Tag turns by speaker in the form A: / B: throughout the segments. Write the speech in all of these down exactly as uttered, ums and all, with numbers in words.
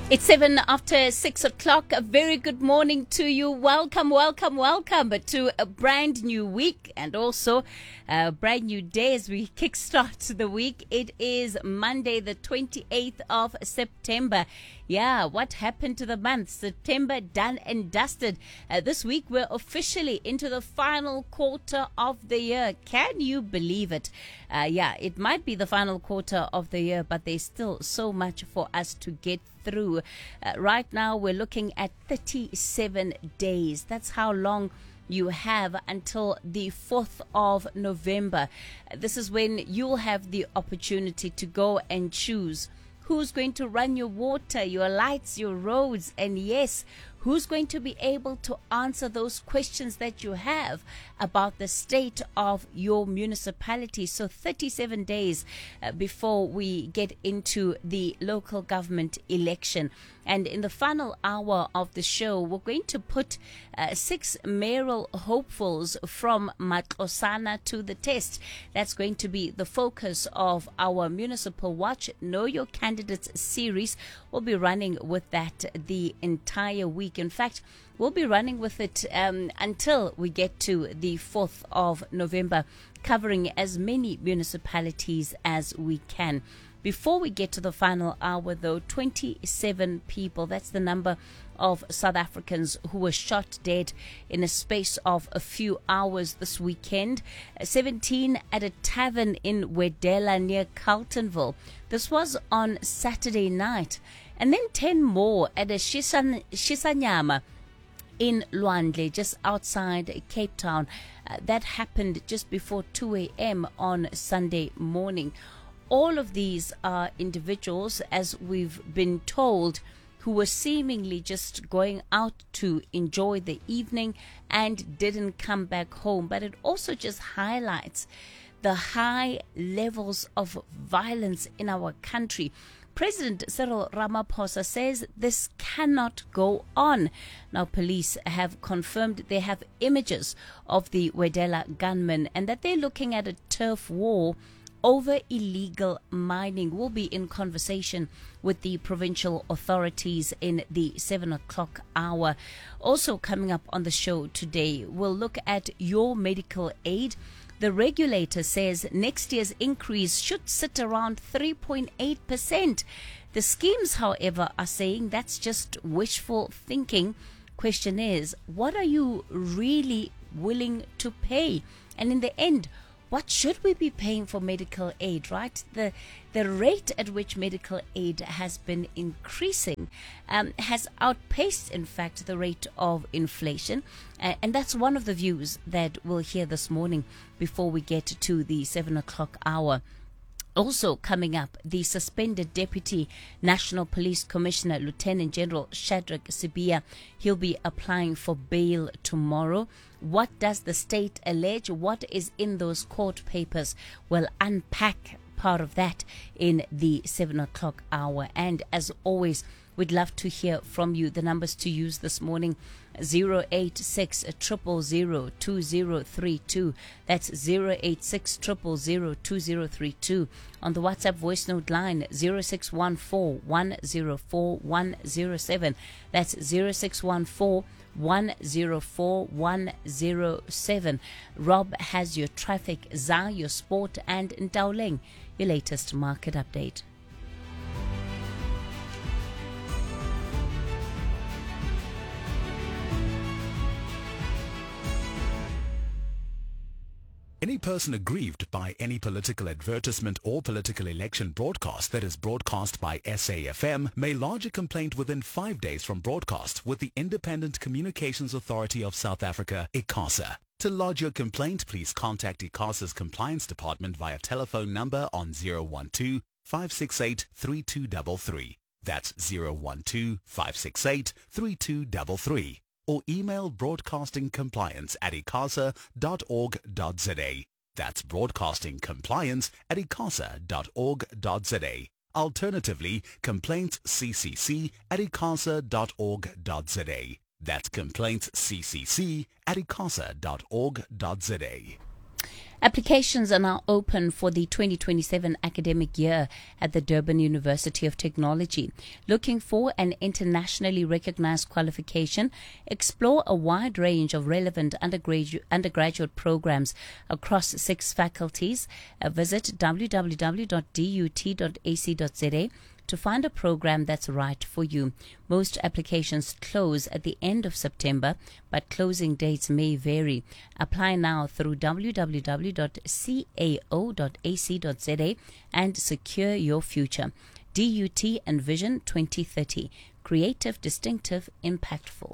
A: It's seven after six o'clock. A very good morning to you. Welcome, welcome, welcome to a brand new week and also a brand new day as we kickstart the week. It is Monday, the twenty-eighth of September. Yeah, what happened to the month? September done and dusted. Uh, this week we're officially into the final quarter of the year. Can you believe it? Uh, yeah, it might be the final quarter of the year, but there's still so much for us to get through. Uh, right now we're looking at thirty-seven days. That's how long you have until the fourth of November. This is when you'll have the opportunity to go and choose who's going to run your water, your lights, your roads, and yes, who's going to be able to answer those questions that you have about the state of your municipality. So thirty-seven days uh, before we get into the local government election. And in the final hour of the show, we're going to put uh, six mayoral hopefuls from Matlosana to the test. That's going to be the focus of our Municipal Watch Know Your Candidates series. We'll be running with that the entire week. In fact, we'll be running with it um, until we get to the fourth of November, covering as many municipalities as we can. Before we get to the final hour, though, twenty-seven people, that's the number of South Africans who were shot dead in a space of a few hours this weekend. seventeen at a tavern in Wedela near Carltonville. This was on Saturday night. And then ten more at a Shisan, Shisanyama in Lwandle, just outside Cape Town. Uh, that happened just before two a.m. on Sunday morning. All of these are individuals, as we've been told, who were seemingly just going out to enjoy the evening and didn't come back home. But it also just highlights the high levels of violence in our country. President Cyril Ramaphosa says this cannot go on. Now, police have confirmed they have images of the Wedela gunmen and that they're looking at a turf war over illegal mining. We'll be in conversation with the provincial authorities in the seven o'clock hour. Also coming up on the show today, we'll look at your medical aid. The regulator says next year's increase should sit around three point eight percent. The schemes, however, are saying that's just wishful thinking. Question is, what are you really willing to pay? And in the end, what should we be paying for medical aid, right? The the rate at which medical aid has been increasing um, has outpaced, in fact, the rate of inflation. Uh, and that's one of the views that we'll hear this morning before we get to the seven o'clock hour. Also coming up, the suspended Deputy National Police Commissioner, Lieutenant General Shadrack Sibiya. He'll be applying for bail tomorrow. What does the state allege? What is in those court papers? We'll unpack part of that in the seven o'clock hour. And as always, we'd love to hear from you. The numbers to use this morning, zero eight six, zero zero zero, two zero three two. That's zero eight six, zero zero zero, two zero three two. On the WhatsApp voice note line, zero six one four, one zero four, one zero seven. That's zero six one four, one zero four, one zero seven. Rob has your traffic, Za, your sport, and Ntaoleng, your latest market update.
B: Any person aggrieved by any political advertisement or political election broadcast that is broadcast by S A F M may lodge a complaint within five days from broadcast with the Independent Communications Authority of South Africa, ICASA. To lodge your complaint, please contact ICASA's Compliance Department via telephone number on zero one two, five six eight, three two three three. That's zero one two, five six eight, three two three three. Or email broadcastingcompliance at icasa dot org dot za. That's broadcastingcompliance at icasa dot org dot za. Alternatively, complaintsccc at icasa dot org dot za. That's complaintsccc at icasa dot org dot za.
A: Applications are now open for the twenty twenty-seven academic year at the Durban University of Technology. Looking for an internationally recognized qualification? Explore a wide range of relevant undergraduate, undergraduate programs across six faculties. Uh, visit w w w dot d u t dot a c dot z a to find a program that's right for you. Most applications close at the end of September, but closing dates may vary. Apply now through w w w dot cao dot a c dot z a and secure your future. D U T and Vision twenty thirty. Creative, distinctive, impactful.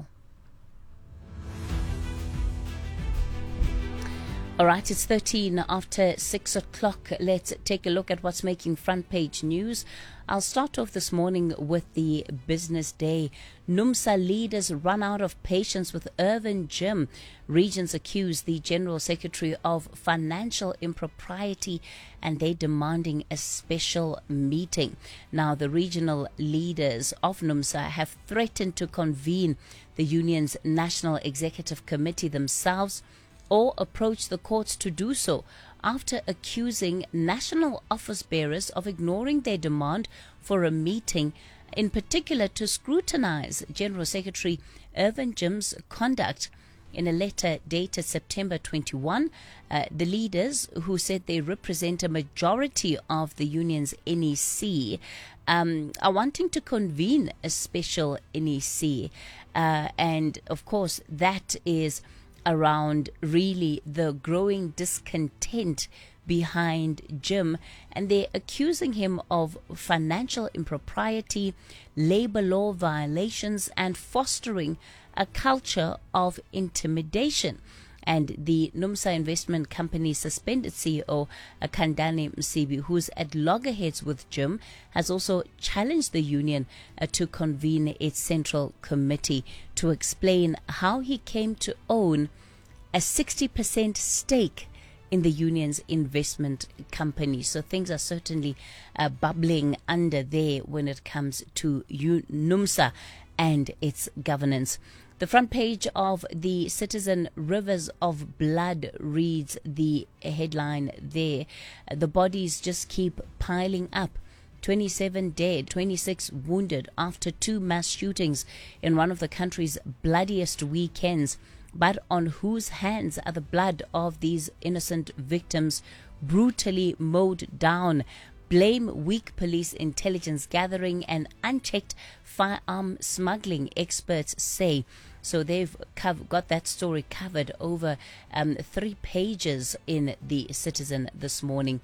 A: All right, it's thirteen after six o'clock. Let's take a look at what's making front page news. I'll start off this morning with the Business Day. NUMSA leaders run out of patience with Irvin Jim. Regions accuse the General Secretary of financial impropriety and they're demanding a special meeting. Now, the regional leaders of NUMSA have threatened to convene the union's National Executive Committee themselves or approach the courts to do so after accusing national office bearers of ignoring their demand for a meeting, in particular to scrutinize General Secretary Irvin Jim's conduct. In a letter dated September twenty-first, uh, the leaders, who said they represent a majority of the union's N E C, um, are wanting to convene a special N E C. Uh, and, of course, that is around really the growing discontent behind Jim, and they're accusing him of financial impropriety, labor law violations, and fostering a culture of intimidation. And the NUMSA Investment Company suspended C E O Kandani Msibi, who's at loggerheads with Jim, has also challenged the union uh, to convene its central committee to explain how he came to own a sixty percent stake in the union's investment company. So things are certainly uh, bubbling under there when it comes to U- NUMSA and its governance. The front page of the Citizen, Rivers of Blood, reads the headline there. The bodies just keep piling up. twenty-seven dead, twenty-six wounded after two mass shootings in one of the country's bloodiest weekends. But on whose hands are the blood of these innocent victims brutally mowed down? Blame weak police intelligence gathering and unchecked firearm smuggling, experts say. So they've cov- got that story covered over um, three pages in the Citizen this morning.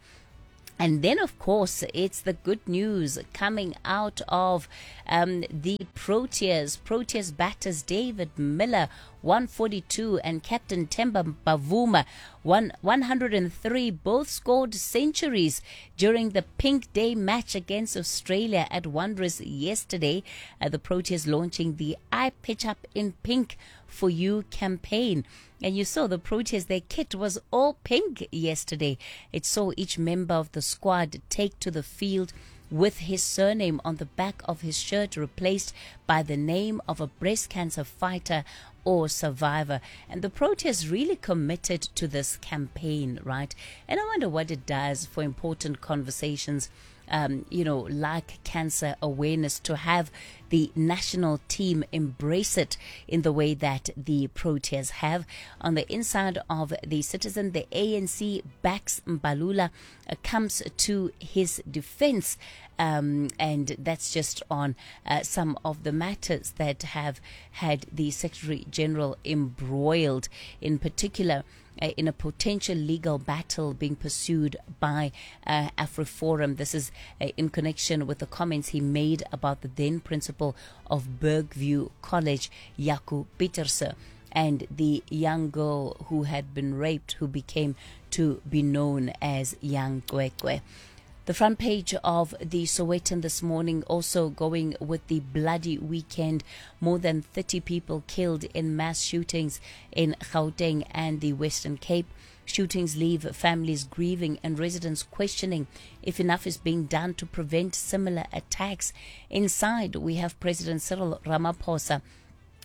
A: And then, of course, it's the good news coming out of um, the Proteas. Proteas batters David Miller, one forty-two, and Captain Temba Bavuma, one, one hundred three, both scored centuries during the Pink Day match against Australia at Wanderers yesterday. Uh, the Proteas launching the I Pitch Up in Pink for You campaign. And you saw the Proteas, their kit was all pink yesterday. It saw each member of the squad take to the field with his surname on the back of his shirt replaced by the name of a breast cancer fighter or survivor. And the Proteas really committed to this campaign, right? And I wonder what it does for important conversations, um, you know, like cancer awareness, to have the national team embrace it in the way that the Proteas have. On the inside of the Citizen, the A N C backs Mbalula, uh, comes to his defense. Um, and that's just on uh, some of the matters that have had the Secretary General embroiled, in particular uh, in a potential legal battle being pursued by uh, AfriForum. This is uh, in connection with the comments he made about the then principal of Bergview College, Yaku Pieterse, and the young girl who had been raped, who became to be known as Young Kwekwe. The front page of the Sowetan this morning also going with the bloody weekend. More than thirty people killed in mass shootings in Gauteng and the Western Cape. Shootings leave families grieving and residents questioning if enough is being done to prevent similar attacks. Inside, we have President Cyril Ramaphosa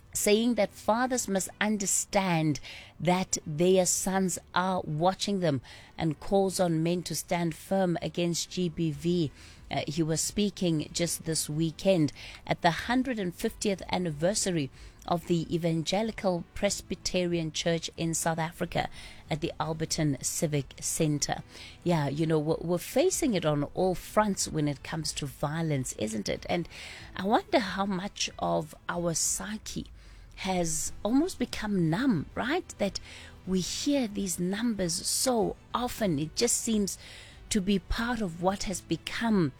A: saying that fathers must understand that their sons are watching them, and calls on men to stand firm against G B V. Uh, he was speaking just this weekend at the one hundred fiftieth anniversary of the Evangelical Presbyterian Church in South Africa at the Alberton Civic Centre. Yeah, you know, we're, we're facing it on all fronts when it comes to violence, isn't it? And I wonder how much of our psyche has almost become numb, right? That we hear these numbers so often. It just seems to be part of what has become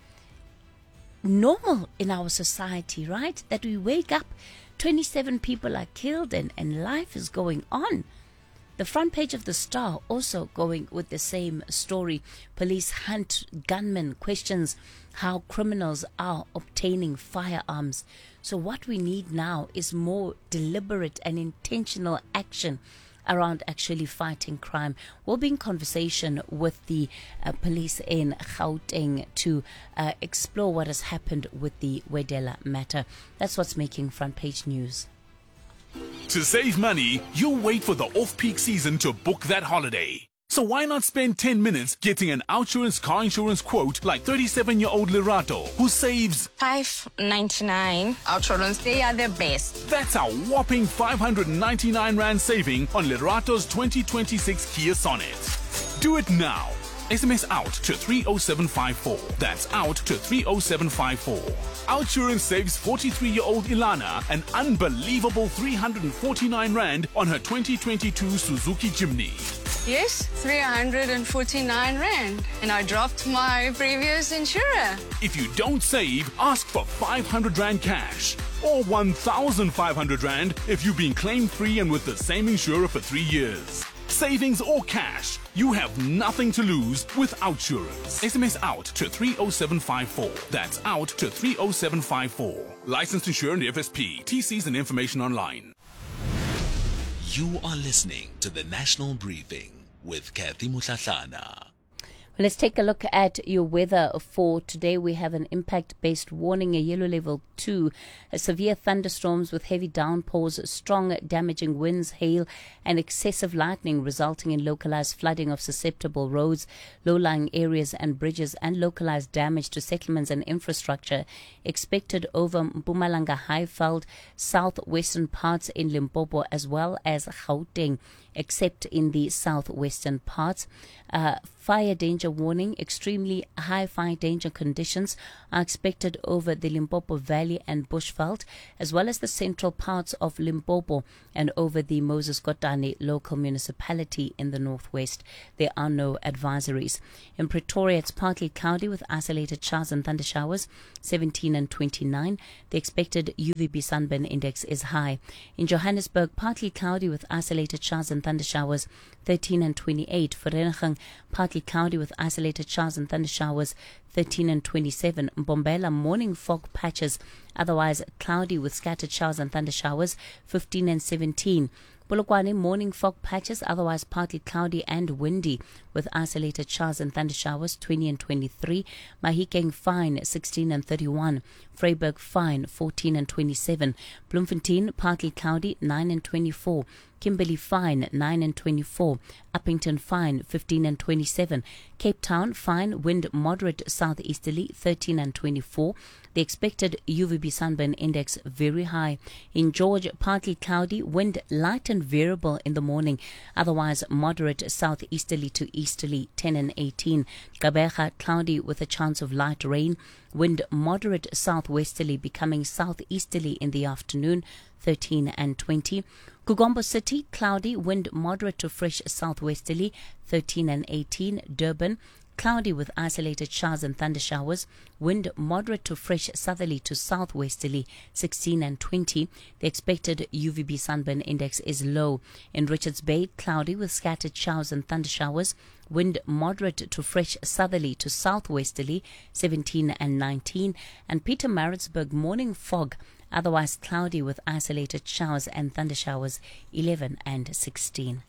A: normal in our society, right? That we wake up, twenty-seven people are killed, and, and life is going on. The front page of the Star also going with the same story. Police hunt gunmen, questions how criminals are obtaining firearms. So what we need now is more deliberate and intentional action around actually fighting crime. We'll be in conversation with the uh, police in Gauteng to uh, explore what has happened with the Wedela matter. That's what's making front page news.
B: To save money, you'll wait for the off-peak season to book that holiday. So why not spend ten minutes getting an Outsurance car insurance quote like thirty-seven-year-old Lerato, who saves
C: five ninety-nine. Outsurance, they are the best.
B: That's a whopping five hundred ninety-nine rand saving on Lerato's twenty twenty-six Kia Sonet. Do it now. S M S out to three oh seven five four. That's out to three oh seven five four. Outsurance saves forty-three-year-old Ilana an unbelievable three hundred forty-nine rand on her twenty twenty-two Suzuki Jimny.
C: Yes, three hundred forty-nine rand. And I dropped my previous insurer.
B: If you don't save, ask for five hundred rand cash. Or one thousand five hundred rand if you've been claim-free and with the same insurer for three years. Savings or cash, you have nothing to lose with Outsurance. S M S out to three oh seven five four. That's out to three oh seven five four. Licensed insurer and F S P. T Cs and information online.
D: You are listening to the National Briefing with Kathy Mutlatlana.
A: Let's take a look at your weather for today. We have an impact-based warning, a yellow level two, a severe thunderstorms with heavy downpours, strong damaging winds, hail, and excessive lightning, resulting in localized flooding of susceptible roads, low-lying areas and bridges, and localized damage to settlements and infrastructure expected over Mpumalanga, Highveld, southwestern parts in Limpopo, as well as Gauteng, except in the southwestern parts. Uh, fire danger warning, extremely high fire danger conditions are expected over the Limpopo Valley and Bushveld, as well as the central parts of Limpopo and over the Moses Kotane local municipality in the northwest. There are no advisories. In Pretoria, it's partly cloudy with isolated showers and thunder showers, seventeen and twenty-nine. The expected U V B sunburn index is high. In Johannesburg, partly cloudy with isolated showers and thunder showers, thirteen and twenty-eight. Vereeniging, partly cloudy with isolated showers and thunder showers, thirteen and twenty-seven. Mbombela, morning fog patches, otherwise cloudy with scattered showers and thunder showers, fifteen and seventeen. Polokwane, morning fog patches, otherwise partly cloudy and windy with isolated showers and thunder showers, twenty and twenty-three. Mahikeng, fine, sixteen and thirty-one. Vryburg, fine, fourteen and twenty-seven. Bloemfontein, partly cloudy, nine and twenty-four. Kimberley, fine, nine and twenty-four. Uppington, fine, fifteen and twenty-seven. Cape Town, fine, wind moderate southeasterly, thirteen and twenty-four. The expected U V B sunburn index very high. In George, partly cloudy, wind light and variable in the morning, otherwise moderate southeasterly to easterly, ten and eighteen. Gqeberha, cloudy with a chance of light rain, wind moderate southwesterly becoming southeasterly in the afternoon, thirteen and twenty. Kugombo City, cloudy, wind moderate to fresh southwesterly, thirteen and eighteen. Durban, cloudy with isolated showers and thunder showers, wind moderate to fresh southerly to southwesterly, sixteen and twenty. The expected U V B sunburn index is low. In Richards Bay, cloudy with scattered showers and thunder showers, wind moderate to fresh southerly to southwesterly, seventeen and nineteen. And Pietermaritzburg, morning fog, otherwise cloudy with isolated showers and thunder showers, eleven and sixteen.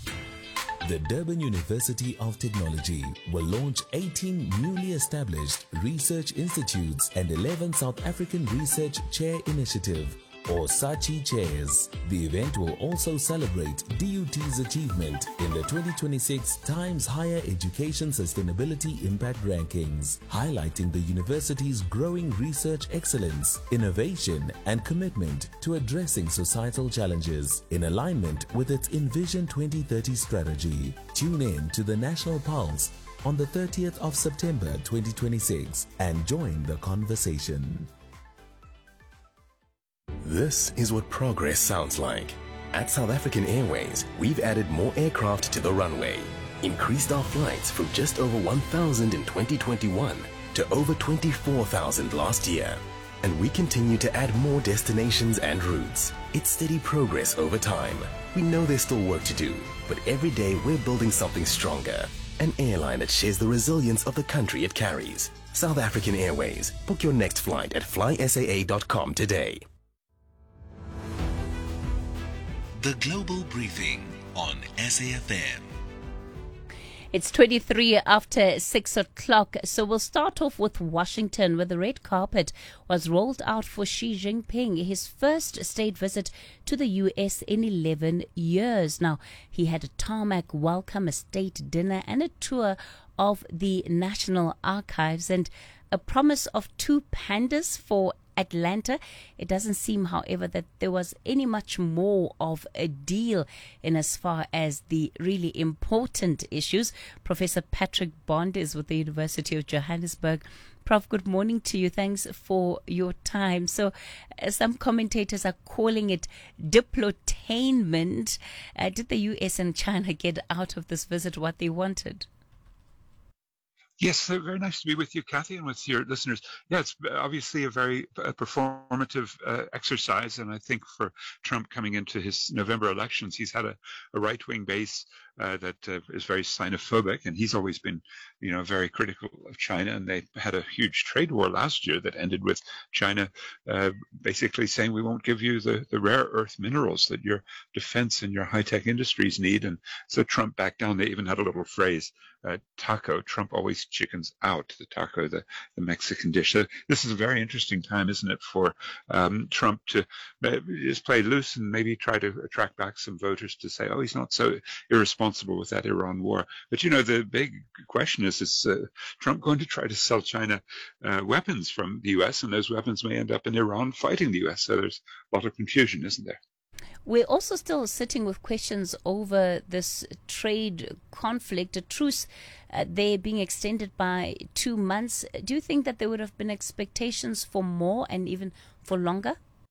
D: The Durban University of Technology will launch eighteen newly established research institutes and eleven South African Research Chair Initiative
E: or Saatchi chairs. The event will also celebrate D U T's achievement in the twenty twenty-six Times Higher Education Sustainability Impact Rankings, highlighting the university's growing research excellence, innovation, and commitment to addressing societal challenges in alignment with its Envision twenty thirty strategy. Tune in to the National Pulse on the thirtieth of September twenty twenty-six and join the conversation.
F: This is what progress sounds like. At South African Airways, we've added more aircraft to the runway, increased our flights from just over one thousand in twenty twenty-one to over twenty-four thousand last year. And we continue to add more destinations and routes. It's steady progress over time. We know there's still work to do, but every day we're building something stronger. An airline that shares the resilience of the country it carries. South African Airways. Book your next flight at fly S A A dot com today.
D: The Global Briefing on S A F M.
A: It's twenty-three after six o'clock, so we'll start off with Washington, where the red carpet was rolled out for Xi Jinping, his first state visit to the U S in eleven years. Now, he had a tarmac welcome, a state dinner, and a tour of the National Archives, and a promise of two pandas for Atlanta. It doesn't seem, however, that there was any much more of a deal in as far as the really important issues. Professor Patrick Bond is with the University of Johannesburg. Prof, good morning to you. Thanks for your time. So uh, some commentators are calling it diplotainment. Uh, did the U S and China get out of this visit what they wanted?
G: Yes, so very nice to be with you, Kathy, and with your listeners. Yeah, it's obviously a very uh, performative uh, exercise, and I think for Trump coming into his November elections, he's had a, a right-wing base uh, that uh, is very Sinophobic, and he's always been, you know, very critical of China, and they had a huge trade war last year that ended with China uh, basically saying, we won't give you the, the rare earth minerals that your defense and your high-tech industries need, and so Trump backed down. They even had a little phrase, uh, taco, Trump always chickens out, the taco, the, the Mexican dish. So this is a very interesting time, isn't it, for um, Trump to uh, just play loose and maybe try to attract back some voters to say, oh, he's not so irresponsible with that Iran war. But, you know, the big question is, is uh, Trump going to try to sell China uh, weapons from the U S, and those weapons may end up in Iran fighting the U S. So there's a lot of confusion, isn't there?
A: We're also still sitting with questions over this trade conflict, a truce uh, there being extended by two months. Do you think that there would have been expectations for more and even for longer?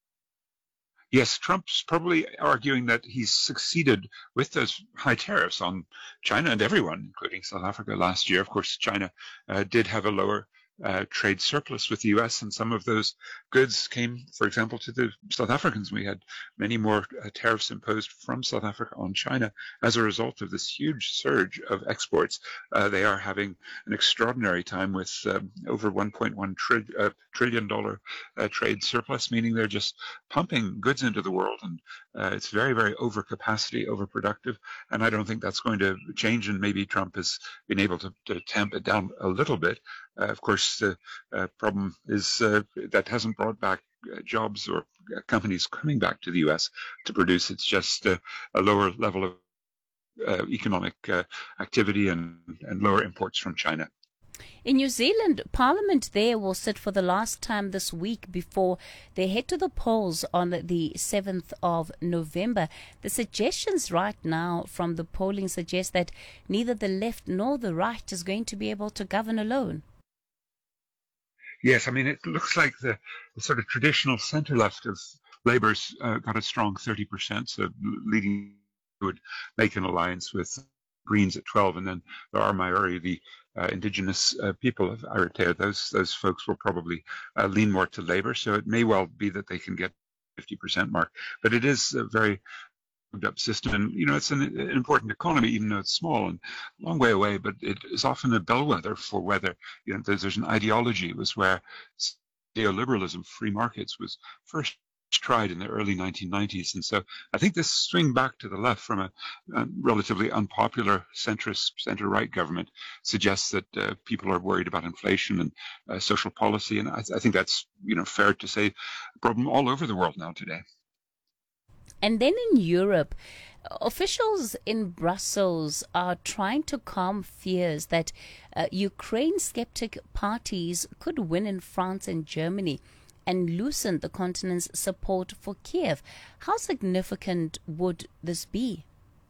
G: Yes, Trump's probably arguing that he's succeeded with those high tariffs on China and everyone, including South Africa last year. Of course, China uh, did have a lower Uh, trade surplus with the U S, and some of those goods came, for example, to the South Africans. We had many more uh, tariffs imposed from South Africa on China as a result of this huge surge of exports. Uh, they are having an extraordinary time with um, over one point one tri- uh, trillion dollar uh, trade surplus, meaning they're just pumping goods into the world, and uh, it's very, very overcapacity, overproductive, and I don't think that's going to change, and maybe Trump has been able to, to tamp it down a little bit. Uh, of course, the uh, problem is uh, that hasn't brought back uh, jobs or uh, companies coming back to the U S to produce. It's just uh, a lower level of uh, economic uh, activity and, and lower imports from China.
A: In New Zealand, Parliament there will sit for the last time this week before they head to the polls on the seventh of November. The suggestions right now from the polling suggest that neither the left nor the right is going to be able to govern alone.
G: Yes, I mean, it looks like the, the sort of traditional centre-left of Labour's uh, got a strong thirty percent, so leading would make an alliance with Greens at twelve, and then there are Maori, the uh, indigenous uh, people of Aotearoa. Those those folks will probably uh, lean more to Labour, so it may well be that they can get fifty percent mark. But it is a very up system, and you know, it's an, an important economy, even though it's small and a long way away, but it is often a bellwether for whether, you know, there's, there's an ideology. It was where neoliberalism, free markets, was first tried in the early nineteen nineties. And so I think this swing back to the left from a, a relatively unpopular centrist, center-right government suggests that uh, people are worried about inflation and uh, social policy. And I, I think that's, you know, fair to say, a problem all over the world now today.
A: And then in Europe, officials in Brussels are trying to calm fears that uh, Ukraine-skeptic parties could win in France and Germany and loosen the continent's support for Kiev. How significant would this be?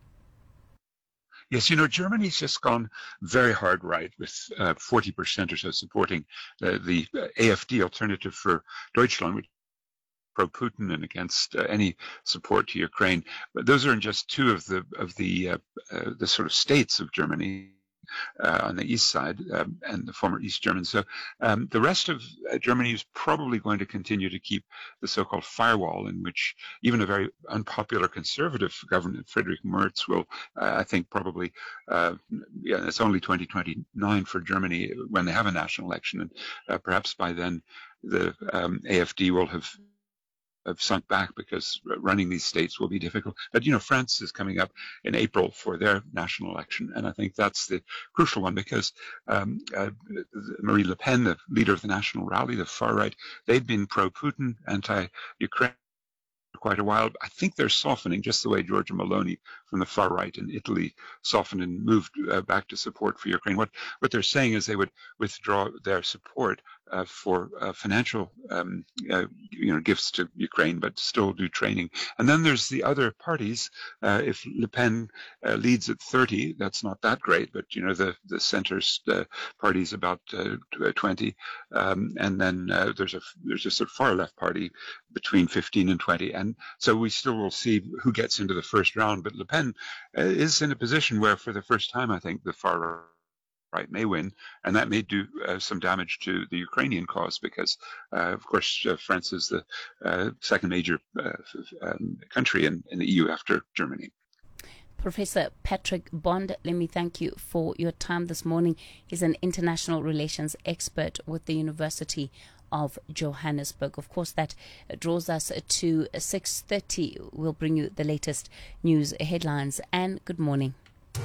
G: Yes, you know, Germany's just gone very hard right with uh, forty percent or so supporting uh, the A F D, Alternative for Deutschland, which pro-Putin and against uh, any support to Ukraine. But those are just two of the of the uh, uh, the sort of states of Germany uh, on the east side um, and the former East Germans. So um, the rest of uh, Germany is probably going to continue to keep the so-called firewall, in which even a very unpopular conservative government, Friedrich Merz, will, uh, I think, probably, uh, yeah, it's only twenty twenty-nine for Germany when they have a national election, and uh, perhaps by then the um, A F D will have have sunk back because running these states will be difficult. But, you know, France is coming up in April for their national election, and I think that's the crucial one because um, uh, Marine Le Pen, the leader of the National Rally, the far right, they've been pro-Putin, anti-Ukraine for quite a while. I think they're softening, just the way Giorgia Meloni from the far right in Italy softened and moved uh, back to support for Ukraine. What what they're saying is they would withdraw their support Uh, for uh, financial, um, uh, you know, gifts to Ukraine, but still do training. And then there's the other parties. Uh, if Le Pen uh, leads at thirty, that's not that great, but you know, the the centre's uh, party is about uh, twenty, um, and then uh, there's a there's a sort of far left party between fifteen and twenty, and so we still will see who gets into the first round. But Le Pen uh, is in a position where, for the first time, I think the far right may win, and that may do uh, some damage to the Ukrainian cause because, uh, of course, uh, France is the uh, second major uh, um, country in, in the E U after Germany.
A: Professor Patrick Bond, let me thank you for your time this morning. He's an international relations expert with the University of Johannesburg. Of course, that draws us to six thirty. We'll bring you the latest news headlines, and good morning.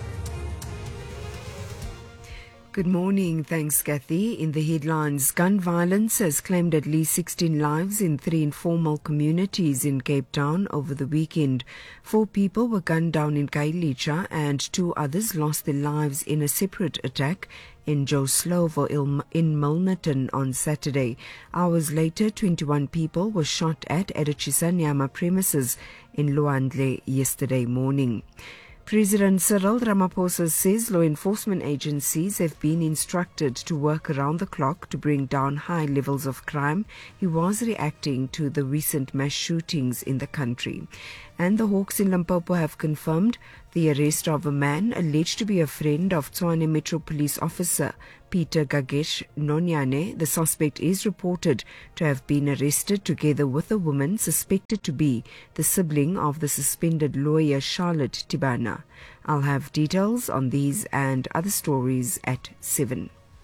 H: Good morning. Thanks, Kathy. In the headlines, gun violence has claimed at least sixteen lives in three informal communities in Cape Town over the weekend. Four people were gunned down in Khayelitsha and two others lost their lives in a separate attack in Joe Slovo in Milnerton on Saturday. Hours later, twenty-one people were shot at at a Chisanyama premises in Luandle yesterday morning. President Cyril Ramaphosa says law enforcement agencies have been instructed to work around the clock to bring down high levels of crime. He was reacting to the recent mass shootings in the country. And the Hawks in Limpopo have confirmed the arrest of a man alleged to be a friend of Tshwane Metro Police Officer Peter Gagesh Nonyane. The suspect is reported to have been arrested together with a woman suspected to be the sibling of the suspended lawyer Charlotte Tibana. I'll have details on these and other stories at seven.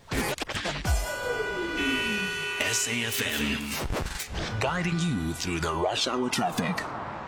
D: S A F M, guiding you through the rush hour traffic.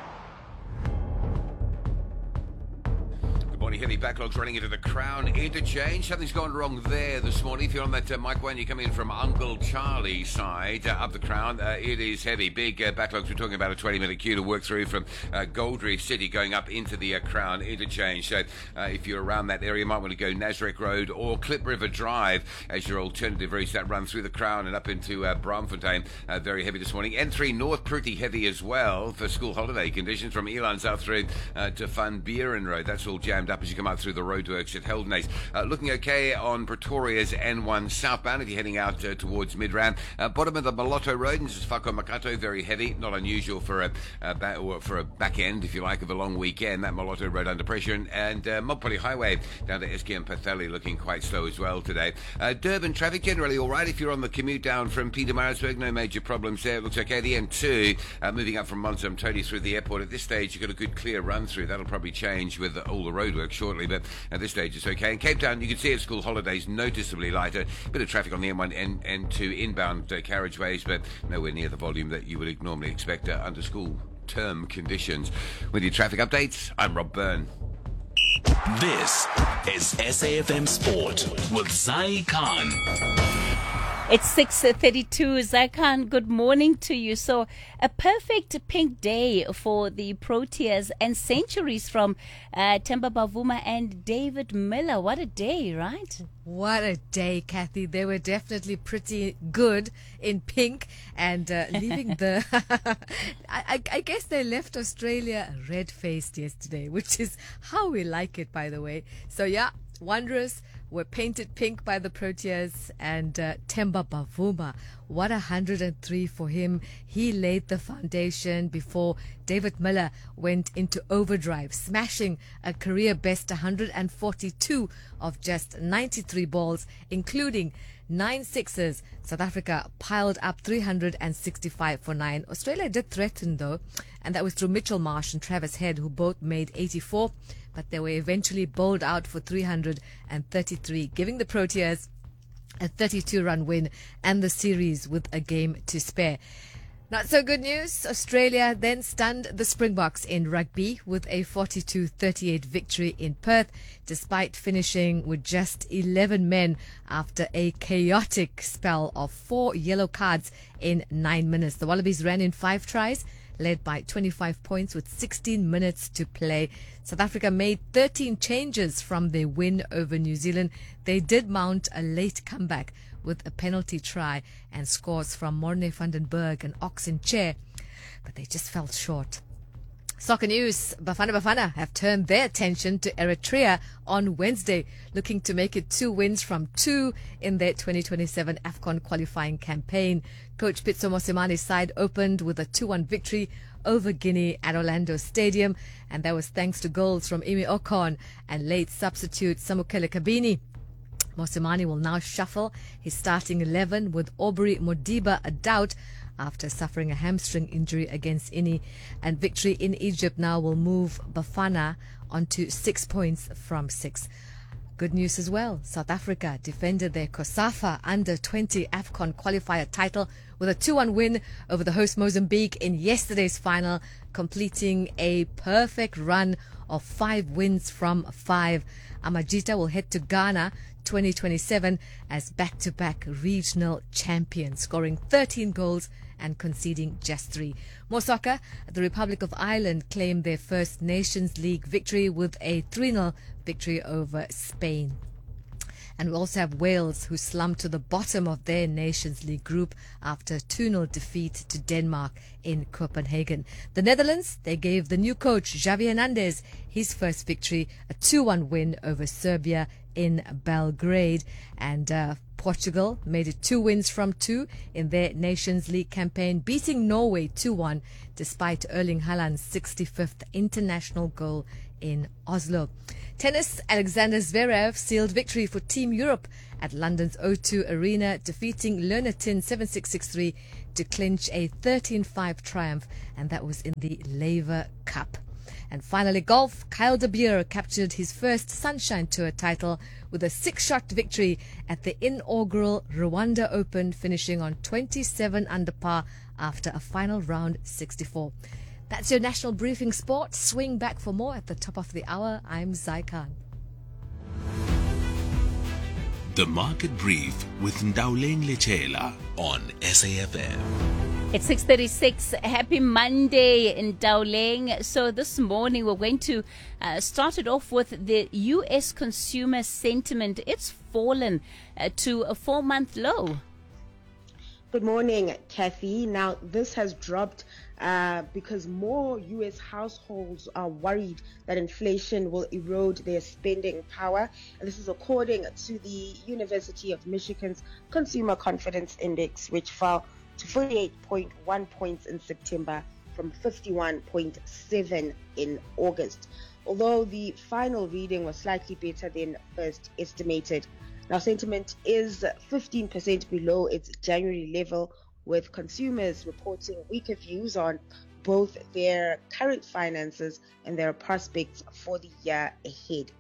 I: Heavy backlogs running into the Crown interchange. Something's gone wrong there this morning. If you're on that uh, Mike Wayne, you come in from Uncle Charlie side uh, up the Crown. Uh, it is heavy. Big uh, backlogs. We're talking about a twenty minute queue to work through from uh, Gold Reef City going up into the uh, Crown interchange. So uh, if you're around that area, you might want to go Nazareth Road or Clip River Drive as your alternative route. That run through the Crown and up into uh, Braamfontein. Uh, very heavy this morning. N three North pretty heavy as well for school holiday conditions from Elan South Road uh, to Van Buren Road. That's all jammed up as you come out through the roadworks at Heldenace. Uh, looking okay on Pretoria's N one southbound if you're heading out uh, towards Midrand. Uh, bottom of the Malotto Road, and this is Fako Makato, very heavy, not unusual for a, a ba- or for a back end, if you like, of a long weekend. That Malotto Road under pressure, and, and uh, Mopoli Highway down to Eski and Patheli looking quite slow as well today. Uh, Durban traffic generally all right if you're on the commute down from Pietermaritzburg, no major problems there. It looks okay. The N two uh, moving up from Monzum Tony through the airport. At this stage, you've got a good clear run through. That'll probably change with all the roadworks work shortly, but at this stage it's okay. In Cape Town, you can see at school holidays noticeably lighter. Bit of traffic on the M one and N two inbound uh, carriageways, but nowhere near the volume that you would normally expect uh, under school term conditions. With your traffic updates, I'm Rob Byrne.
B: This is S A F M Sport with Zai Khan.
A: It's six thirty-two. Zakan, good morning to you. So, a perfect pink day for the Proteas and centuries from uh, Themba Bavuma and David Miller. What a day, right?
J: What a day, Kathy. They were definitely pretty good in pink and uh, leaving the... I, I, I guess they left Australia red-faced yesterday, which is how we like it, by the way. So, yeah, Wanderers were painted pink by the Proteas, and uh, Themba Bavuma, what a one hundred three for him. He laid the foundation before David Miller went into overdrive, smashing a career best one hundred forty-two of just ninety-three balls, including nine sixes. South Africa piled up three hundred sixty-five for nine. Australia did threaten though, and that was through Mitchell Marsh and Travis Head, who both made eighty-four. But they were eventually bowled out for three hundred thirty-three, giving the Proteas a thirty-two run win and the series with a game to spare. Not so good news. Australia then stunned the Springboks in rugby with a forty-two thirty-eight victory in Perth, despite finishing with just eleven men after a chaotic spell of four yellow cards in nine minutes. The Wallabies ran in five tries, led by twenty-five points with sixteen minutes to play. South Africa made thirteen changes from their win over New Zealand. They did mount a late comeback with a penalty try and scores from Morne van den Berg and Oxen Chair, but they just fell short. Soccer news. Bafana Bafana have turned their attention to Eritrea on Wednesday, looking to make it two wins from two in their twenty twenty-seven AFCON qualifying campaign. Coach Pitso Mosimani's side opened with a two one victory over Guinea at Orlando Stadium, and that was thanks to goals from Imi Okon and late substitute Samukele Kabini. Mosimani will now shuffle his starting eleven with Aubrey Modiba a doubt after suffering a hamstring injury against Ini, and victory in Egypt now will move Bafana onto six points from six. Good news as well. South Africa defended their COSAFA under twenty AFCON qualifier title with a two one win over the host Mozambique in yesterday's final, completing a perfect run of five wins from five. Amajita will head to Ghana twenty twenty-seven as back-to-back regional champions, scoring thirteen goals and conceding just three. More soccer. The Republic of Ireland claimed their first Nations League victory with a three nil victory over Spain. And we also have Wales, who slumped to the bottom of their Nations League group after a two nil defeat to Denmark in Copenhagen. The Netherlands, they gave the new coach Xavi Hernandez his first victory, a two one win over Serbia in Belgrade. And uh, Portugal made it two wins from two in their Nations League campaign, beating Norway two one despite Erling Haaland's sixty-fifth international goal in Oslo. Tennis, Alexander Zverev sealed victory for Team Europe at London's O two Arena, defeating Lernatin seven six six three to clinch a thirteen five triumph, and that was in the Laver Cup. And finally, golf. Kyle De Beer captured his first Sunshine Tour title with a six-shot victory at the inaugural Rwanda Open, finishing on twenty-seven under par after a final round sixty-four. That's your National Briefing Sport. Swing back for more at the top of the hour. I'm Zai Khan.
B: The Market Brief with Ndauleng Lechela on S A F M.
A: It's six thirty-six. Happy Monday in Ndauleng. So this morning we're going to uh, start it off with the U S consumer sentiment. It's fallen uh, to a four-month low.
K: Good morning, Kathy. Now, this has dropped uh, because more U S households are worried that inflation will erode their spending power. And this is according to the University of Michigan's Consumer Confidence Index, which fell to forty-eight point one points in September from fifty-one point seven in August, although the final reading was slightly better than first estimated. Now, sentiment is fifteen percent below its January level, with consumers reporting weaker views on both their current finances and their prospects for the year ahead.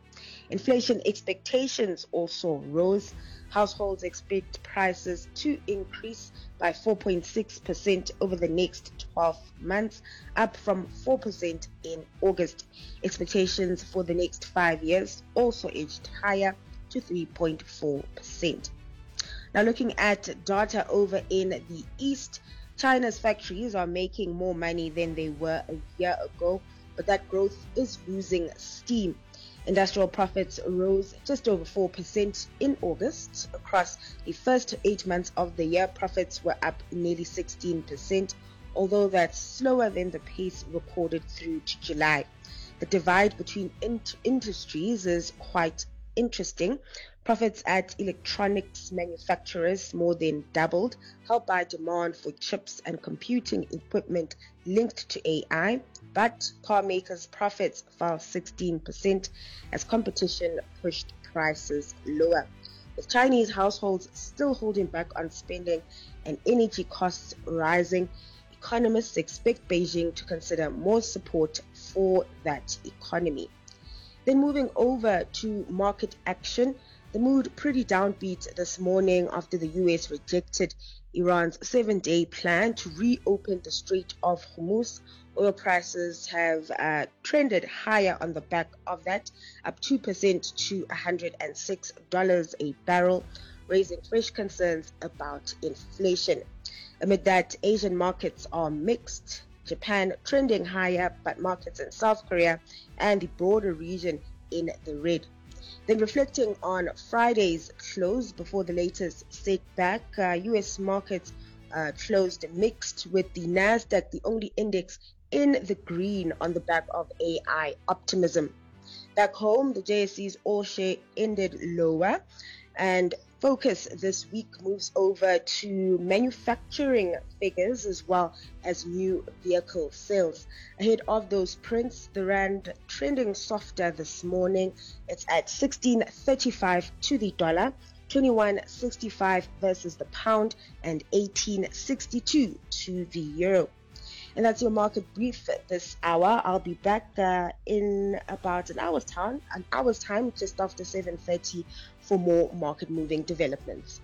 K: Inflation expectations also rose. Households expect prices to increase by four point six percent over the next twelve months, up from four percent in August. Expectations for the next five years also edged higher to three point four percent. Now, looking at data over in the East, China's factories are making more money than they were a year ago, but that growth is losing steam. Industrial profits rose just over four percent in August. Across the first eight months of the year, profits were up nearly sixteen percent, although that's slower than the pace recorded through to July. The divide between in- industries is quite interesting. Profits at electronics manufacturers more than doubled, helped by demand for chips and computing equipment linked to A I, but car makers' profits fell sixteen percent as competition pushed prices lower. With Chinese households still holding back on spending and energy costs rising, economists expect Beijing to consider more support for that economy. Then moving over to market action, the mood pretty downbeat this morning after the U S rejected Iran's seven-day plan to reopen the Strait of Hormuz. Oil prices have uh, trended higher on the back of that, up two percent to one hundred six dollars a barrel, raising fresh concerns about inflation. Amid that, Asian markets are mixed. Japan trending higher, but markets in South Korea and the broader region in the red. Then reflecting on Friday's close before the latest setback, uh, U S markets uh, closed mixed, with the Nasdaq the only index in the green on the back of A I optimism. Back home, the J S E's all share ended lower, and focus this week moves over to manufacturing figures as well as new vehicle sales. Ahead of those prints, the rand trending softer this morning. It's at sixteen thirty-five to the dollar, twenty-one sixty-five versus the pound, and eighteen sixty-two to the euro. And that's your market brief this hour. I'll be back uh, in about an hour's time, an hour's time, just after seven thirty for more market moving developments.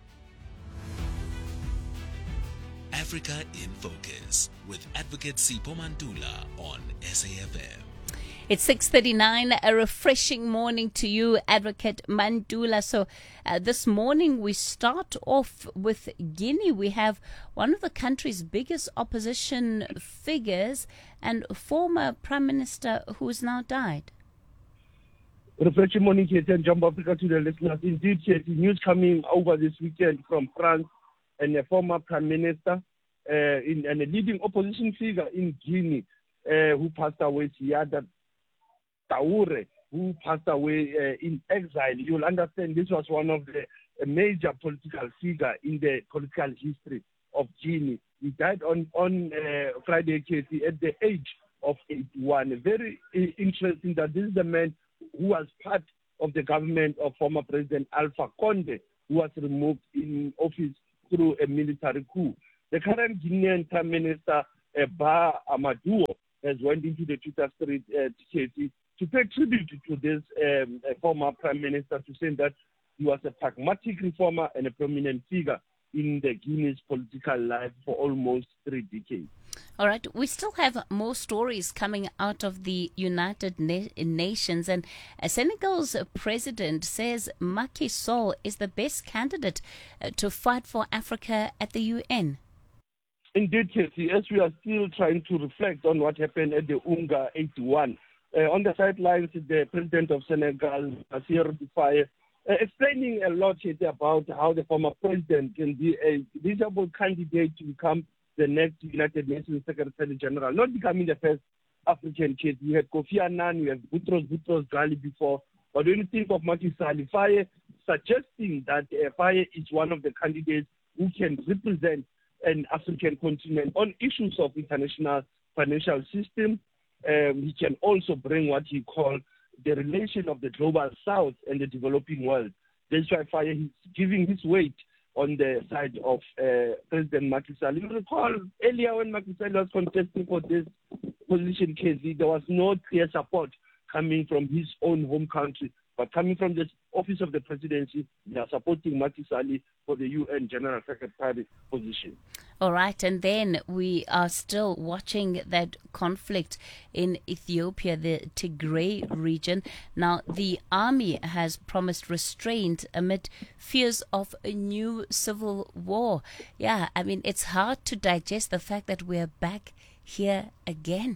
D: Africa in Focus with Advocate Sipho Mantula on S A F M.
A: It's six thirty-nine, a refreshing morning to you, Advocate Mantula. So uh, this morning we start off with Guinea. We have one of the country's biggest opposition figures and former Prime Minister who's now died.
L: Refreshing morning, Katie, and Jumbo Africa to the listeners. Indeed, Katie, news coming over this weekend from France and a former Prime Minister uh, in, and a leading opposition figure in Guinea uh, who passed away, Siada Traoré, who passed away uh, in exile. You'll understand this was one of the uh, major political figure in the political history of Guinea. He died on, on uh, Friday, Katie, at the age of eighty-one. Very uh, interesting that this is the man who was part of the government of former President Alpha Conde, who was removed in office through a military coup. The current Guinean Prime Minister, uh, Ba Amadou, has went into the Twitter street uh, to pay tribute to this um, former Prime Minister, to say that he was a pragmatic reformer and a prominent figure in the Guinea's political life for almost three decades.
A: All right, we still have more stories coming out of the United Na- Nations, and uh, Senegal's president says Macky Sall is the best candidate uh, to fight for Africa at the U N.
L: Indeed, Casey, as we are still trying to reflect on what happened at the UNGA eighty-one, uh, on the sidelines, the president of Senegal, Bassirou Diomaye, uh, explaining a lot about how the former president can be a visible candidate to become the next United Nations Secretary General, not becoming the first African kid. We had Kofi Annan, we had Boutros Boutros Ghali before, but when you think of Macky Sall, Faye suggesting that uh, Faye is one of the candidates who can represent an African continent on issues of international financial system. Um, he can also bring what he called the relation of the global south and the developing world. That's why Faye is giving his weight on the side of uh, President Macky Sall. You recall earlier when Macky Sall was contesting for this position, Casey, there was no clear support coming from his own home country. But coming from the office of the presidency, they are supporting Macky Sall for the U N General Secretary position.
A: All right, and then we are still watching that conflict in Ethiopia, the Tigray region. Now, the army has promised restraint amid fears of a new civil war. Yeah, I mean, it's hard to digest the fact that we're back here again.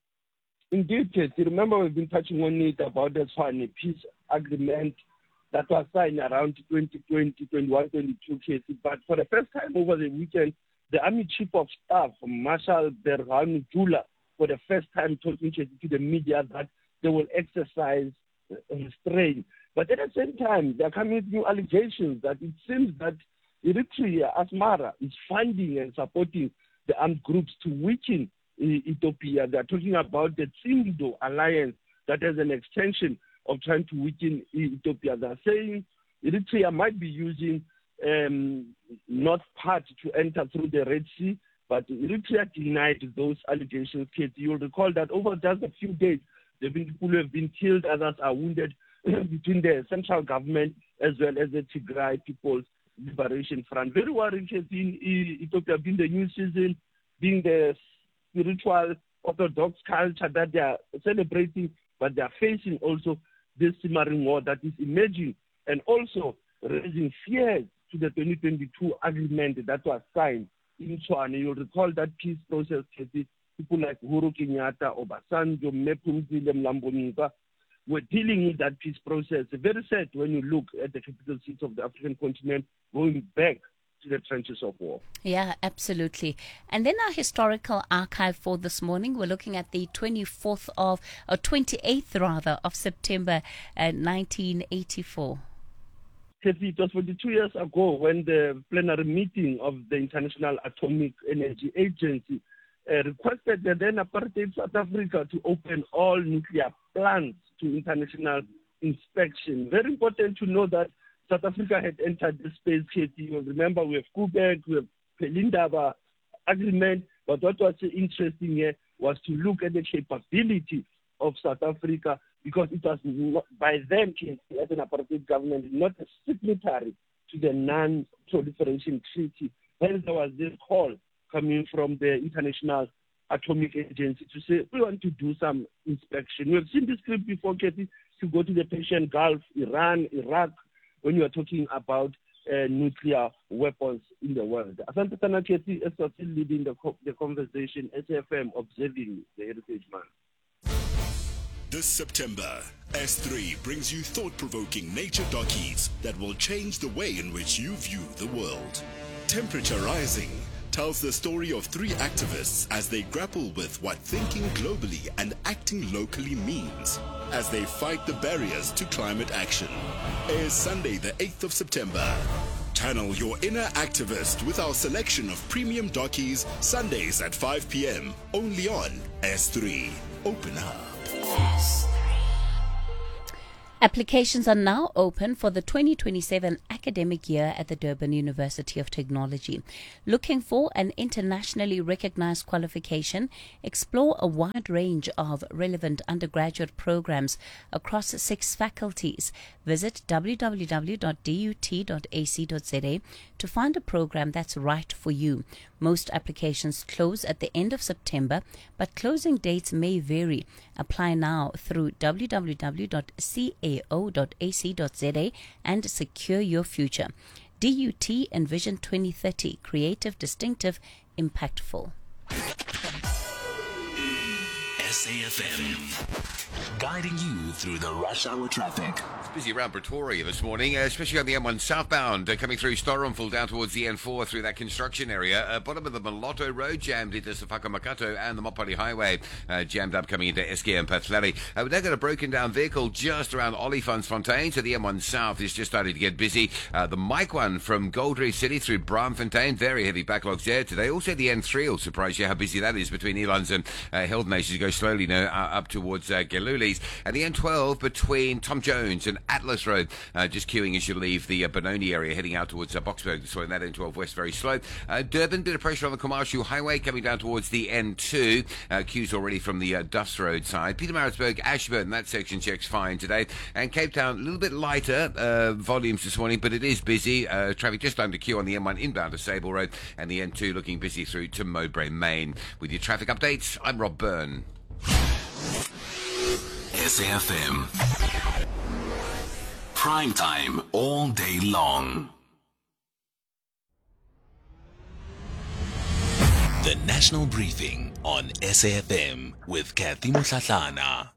L: Indeed, Kate. You remember we've been touching on it about the Swane peace agreement that was signed around twenty twenty, twenty-one, twenty-two cases. But for the first time over the weekend, the Army Chief of Staff, Marshal Berhanu Jula, for the first time talking to the media that they will exercise restraint. But at the same time, there are coming new allegations that it seems that Eritrea, Asmara, is funding and supporting the armed groups to weaken Ethiopia. They are talking about the Tsindo alliance that has an extension of trying to weaken Ethiopia. They are saying Eritrea might be using um, North part to enter through the Red Sea, but Eritrea denied those allegations. Kate, you'll recall that over just a few days, there have been people who have been killed, others are wounded between the central government as well as the Tigray People's Liberation Front. Very worrying, Kate, in Ethiopia, being the new season, being the spiritual orthodox culture that they are celebrating, but they are facing also this simmering war that is emerging and also raising fears to the twenty twenty-two agreement that was signed in Tshwane. You'll recall that peace process, people like Uhuru Kenyatta, Obasanjo, Mepumzile, Mlambo-Ntshwa were dealing with that peace process. Very sad when you look at the capital cities of the African continent going back to the trenches of war.
A: Yeah, absolutely. And then our historical archive for this morning, we're looking at the twenty-fourth of, or twenty-eighth rather, of September uh, nineteen eighty-four.
L: It was forty-two years ago when the plenary meeting of the International Atomic Energy Agency uh, requested the then apartheid South Africa to open all nuclear plants to international inspection. Very important to know that South Africa had entered the space. You remember, we have Quebec, we have Pelindaba agreement, but what was interesting here was to look at the capability of South Africa, because it was not, by then, as an apartheid government, not a signatory to the Non-Proliferation Treaty. Hence, there was this call coming from the International Atomic Agency to say, we want to do some inspection. We have seen this script before, Katie, to go to the Persian Gulf, Iran, Iraq, when you are talking about uh, nuclear weapons in the world. Asante sana, Katie, is still leading the, co- the conversation, S A F M, observing the Heritage Month.
B: This September, S three brings you thought-provoking nature dockies that will change the way in which you view the world. Temperature Rising tells the story of three activists as they grapple with what thinking globally and acting locally means as they fight the barriers to climate action. Airs Sunday the eighth of September. Channel your inner activist with our selection of premium dockies Sundays at five p.m. only on S three. Open up.
A: Applications are now open for the twenty twenty-seven academic year at the Durban University of Technology. Looking for an internationally recognized qualification? Explore a wide range of relevant undergraduate programs across six faculties. Visit w w w dot d u t dot a c dot z a to find a program that's right for you. Most applications close at the end of September, but closing dates may vary. Apply now through w w w dot cao dot a c dot z a and secure your future. D U T Envision twenty thirty, creative, distinctive, impactful.
D: S A F M, guiding you through the rush hour traffic.
I: It's busy around Pretoria this morning, uh, especially on the M one southbound, uh, coming through Storenville down towards the N four through that construction area. Uh, bottom of the Malotto Road jammed into Sefaka Makato, and the Mopani Highway uh, jammed up coming into S K M Pathlari. Uh, we've now got a broken down vehicle just around Olifantsfontein, so the M one south is just starting to get busy. Uh, the Mike one from Goldreef City through Braamfontein, very heavy backlogs there today. Also the N three will surprise you how busy that is between Elands and uh, Hildenhuis as you go slowly now uh, up towards uh, Geluli. please. And the N twelve between Tom Jones and Atlas Road, uh, just queuing as you leave the uh, Benoni area, heading out towards uh, Boxburg. So in that N twelve West, very slow. Uh, Durban, bit of pressure on the Commercial Highway coming down towards the N two. Uh, queues already from the uh, Duffs Road side. Pietermaritzburg, Ashburn, that section checks fine today. And Cape Town, a little bit lighter uh, volumes this morning, but it is busy. Uh, traffic just under queue on the M one inbound to Sable Road, and the N two looking busy through to Mowbray Main. With your traffic updates, I'm Rob Byrne.
B: S A F M. Prime time all day long. The National Briefing on S A F M with Kathy Motlatlana.